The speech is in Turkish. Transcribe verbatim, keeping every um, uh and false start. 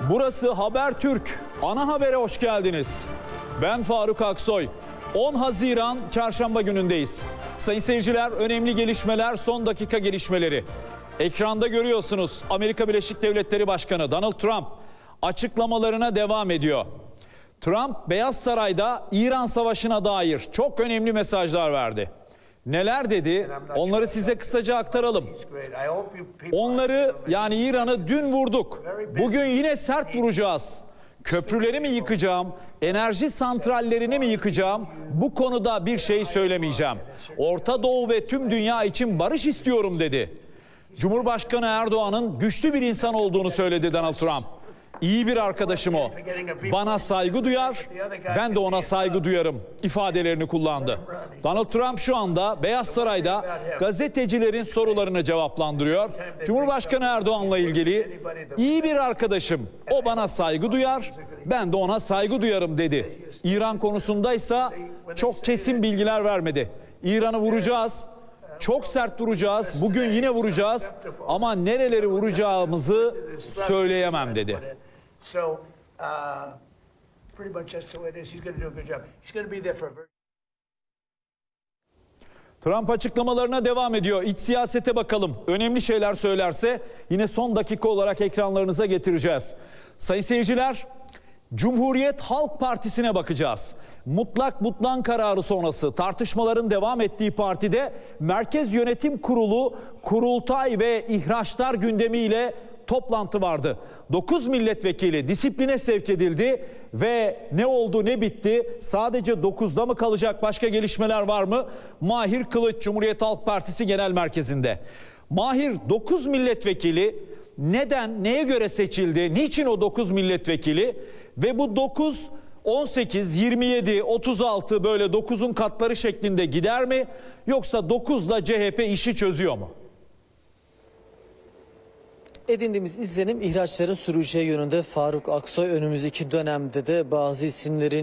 Burası Habertürk. Ana habere hoş geldiniz. Ben Faruk Aksoy. on Haziran Çarşamba günündeyiz. Sayın seyirciler, önemli gelişmeler, son dakika gelişmeleri. Ekranda görüyorsunuz, Amerika Birleşik Devletleri Başkanı Donald Trump açıklamalarına devam ediyor. Trump, Beyaz Saray'da İran Savaşı'na dair çok önemli mesajlar verdi. Neler dedi? Onları size kısaca aktaralım. Onları, yani İran'ı dün vurduk. Bugün yine sert vuracağız. Köprüleri mi yıkacağım? Enerji santrallerini mi yıkacağım? Bu konuda bir şey söylemeyeceğim. Orta Doğu ve tüm dünya için barış istiyorum dedi. Cumhurbaşkanı Erdoğan'ın güçlü bir insan olduğunu söyledi Donald Trump. İyi bir arkadaşım o. Bana saygı duyar, ben de ona saygı duyarım ifadelerini kullandı. Donald Trump şu anda Beyaz Saray'da gazetecilerin sorularını cevaplandırıyor. Cumhurbaşkanı Erdoğan'la ilgili iyi bir arkadaşım, o bana saygı duyar, ben de ona saygı duyarım dedi. İran konusundaysa çok kesin bilgiler vermedi. İran'ı vuracağız. Çok sert vuracağız. Bugün yine vuracağız. Ama nereleri vuracağımızı söyleyemem dedi. Trump açıklamalarına devam ediyor. İç siyasete bakalım. Önemli şeyler söylerse yine son dakika olarak ekranlarınıza getireceğiz. Sayın seyirciler, Cumhuriyet Halk Partisi'ne bakacağız. Mutlak butlan kararı sonrası tartışmaların devam ettiği partide Merkez Yönetim Kurulu, kurultay ve ihraçlar gündemiyle toplantı vardı. dokuz milletvekili disipline sevk edildi ve ne oldu ne bitti? Sadece dokuzda mı kalacak, başka gelişmeler var mı? Mahir Kılıç, Cumhuriyet Halk Partisi Genel Merkezi'nde. Mahir, dokuz milletvekili neden, neye göre seçildi? Niçin o dokuz milletvekili? Ve bu dokuz, on sekiz, yirmi yedi, otuz altı böyle dokuzun katları şeklinde gider mi? Yoksa dokuzla C H P işi çözüyor mu? Edindiğimiz izlenim ihraçların süreceği yönünde. Faruk Aksoy, önümüzdeki dönemde de bazı isimlerin